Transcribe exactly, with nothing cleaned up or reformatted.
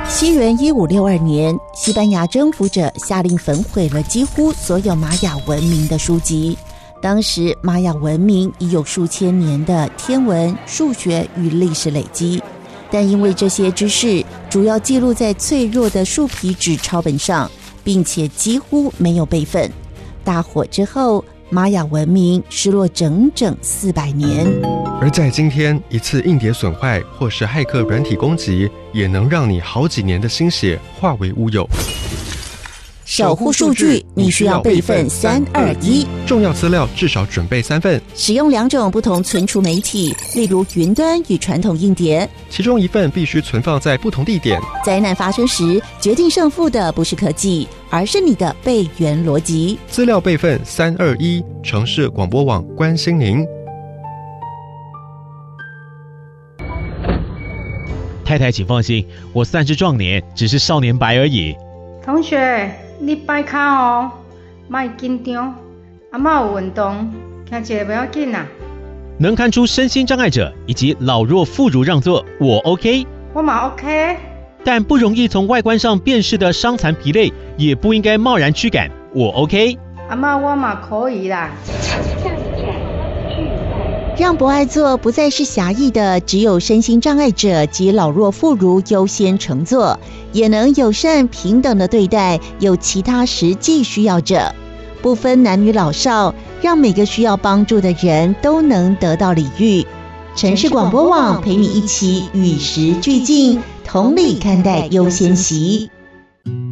西元一五六二年，西班牙征服者下令焚毁了几乎所有玛雅文明的书籍。当时玛雅文明已有数千年的天文、数学与历史累积，但因为这些知识主要记录在脆弱的树皮纸抄本上，并且几乎没有备份。大火之后，玛雅文明失落整整四百年。 而在今天，一次硬碟损坏或是骇客软体攻击，也能让你好几年的心血化为乌有。 守护数据，你需要备份三二一， 重要资料至少准备三份。 使用两种不同存储媒体，例如云端与传统硬碟， 其中一份必须存放在不同地点。 灾难发生时，决定胜负的不是科技，而是你的备援逻辑。 资料备份三二一，城市广播网关心您。 太太，请放心，我三十壮年，只是少年白而已。 同学，你摆脚哦，莫紧张，阿嬷有运动，行一个不要紧啦。 能看出身心障碍者以及老弱妇孺让座，我 OK。 我嘛 OK。 但不容易从外观上辨识的伤残疲累，也不应该贸然驱赶，我 OK。 阿嬷，我嘛可以啦。 让博爱座不再是狭义的只有身心障碍者及老弱妇孺优先乘坐，也能友善平等的对待有其他实际需要者，不分男女老少，让每个需要帮助的人都能得到礼遇。城市广播网陪你一起与时俱进，同理看待优先席。